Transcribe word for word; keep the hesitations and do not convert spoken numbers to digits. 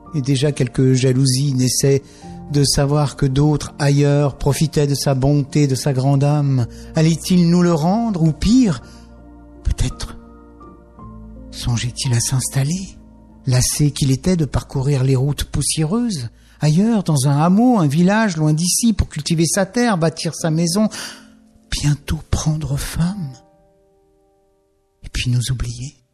et déjà quelques jalousies naissaient de savoir que d'autres ailleurs profitaient de sa bonté, de sa grande âme. Allait-il nous le rendre, ou pire, peut-être songeait-il à s'installer, lassé qu'il était de parcourir les routes poussiéreuses, ailleurs, dans un hameau, un village, loin d'ici, pour cultiver sa terre, bâtir sa maison, bientôt prendre femme, et puis nous oublier.